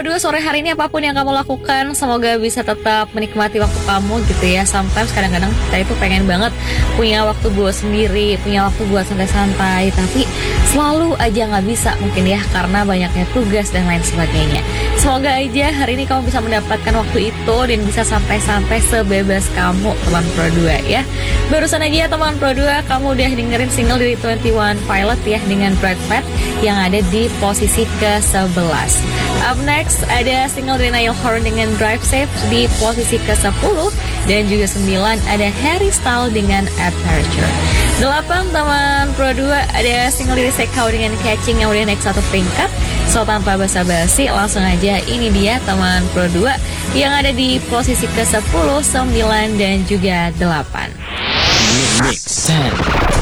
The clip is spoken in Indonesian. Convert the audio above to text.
Pro 2, sore hari ini apapun yang kamu lakukan, semoga bisa tetap menikmati waktu kamu gitu ya. Sometimes kadang-kadang kita itu pengen banget punya waktu buat sendiri, punya waktu buat santai-santai, tapi selalu aja nggak bisa mungkin ya, karena banyaknya tugas dan lain sebagainya. Semoga aja hari ini kamu bisa mendapatkan waktu itu dan bisa santai-santai sebebas kamu, teman Pro 2 ya. Barusan aja ya teman Pro 2, kamu udah dengerin single dari 21 Pilot ya dengan Brad Pitt yang ada di posisi ke-11. Up next ada single dari Niall Horan dengan Drive Safe di posisi ke-10, dan juga 9 ada Harry Styles dengan Aperture. 8 teman Pro 2 ada single dari Sekau dengan Catching yang udah naik 1 peringkat. So tanpa basa-basi langsung aja, ini dia teman Pro 2 yang ada di posisi ke-10, 9 dan juga 8. Mix 10.